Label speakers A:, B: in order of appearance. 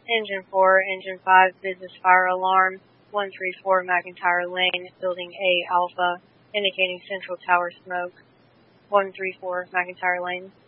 A: Engine 4, Engine 5, business fire alarm, 134 McIntyre Lane, Building A Alpha, indicating central tower smoke. 134 McIntyre Lane.